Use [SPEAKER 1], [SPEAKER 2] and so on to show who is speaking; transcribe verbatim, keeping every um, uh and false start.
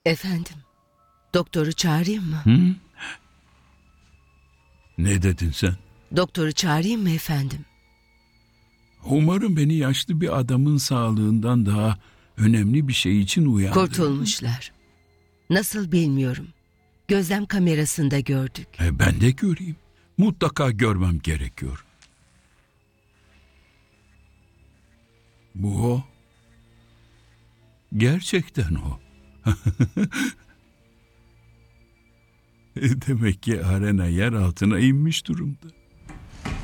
[SPEAKER 1] Efendim, doktoru çağırayım mı?
[SPEAKER 2] Hı? Ne dedin sen?
[SPEAKER 1] Doktoru çağırayım mı efendim?
[SPEAKER 2] Umarım beni yaşlı bir adamın sağlığından daha önemli bir şey için uyandırır.
[SPEAKER 1] Kurtulmuşlar. Nasıl bilmiyorum. Gözlem kamerasında gördük.
[SPEAKER 2] E, ben de göreyim. Mutlaka görmem gerekiyor. Bu o. Gerçekten o. Demek ki arena yer altına inmiş durumda.